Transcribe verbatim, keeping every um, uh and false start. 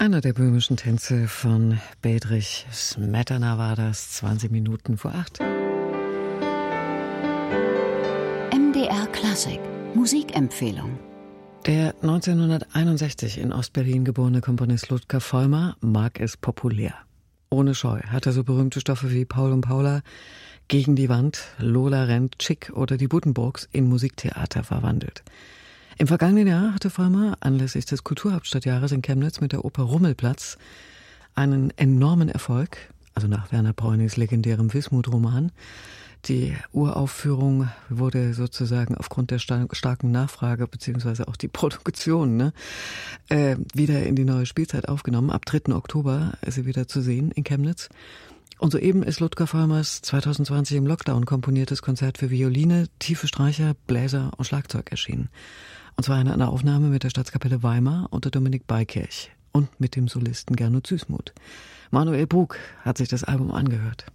Einer der böhmischen Tänze von Bedřich Smetana war das, zwanzig Minuten vor acht. M D R Klassik Musikempfehlung. Der neunzehnhunderteinundsechzig in Ostberlin geborene Komponist Ludger Vollmer mag es populär. Ohne Scheu hat er so berühmte Stoffe wie Paul und Paula, Gegen die Wand, Lola rennt, Chick oder die Buddenbrooks in Musiktheater verwandelt. Im vergangenen Jahr hatte Vollmer anlässlich des Kulturhauptstadtjahres in Chemnitz mit der Oper Rummelplatz einen enormen Erfolg, also nach Werner Bräunings legendärem Wismut-Roman. Die Uraufführung wurde sozusagen aufgrund der starken Nachfrage beziehungsweise auch die Produktion ne, äh, wieder in die neue Spielzeit aufgenommen. Ab dritten Oktober ist sie wieder zu sehen in Chemnitz. Und soeben ist Ludger Vollmers zweitausendzwanzig im Lockdown komponiertes Konzert für Violine, tiefe Streicher, Bläser und Schlagzeug erschienen. Und zwar in einer Aufnahme mit der Staatskapelle Weimar unter Dominik Beikirch und mit dem Solisten Gernot Süßmuth. Manuel Bug hat sich das Album angehört.